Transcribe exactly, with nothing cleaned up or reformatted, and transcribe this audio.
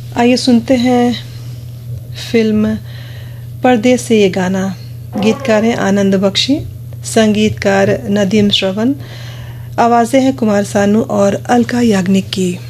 आइए सुनते हैं फिल्म परदेस से ये गाना। गीतकार हैं आनंद बख्शी, संगीतकार नदीम श्रवण, आवाजें हैं कुमार सानू और अलका याग्निक की।